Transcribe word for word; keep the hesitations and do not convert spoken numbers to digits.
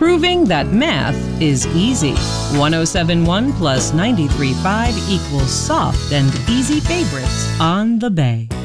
proving that math is easy. one oh seven point one plus ninety-three point five equals soft and easy favorites on the Bay.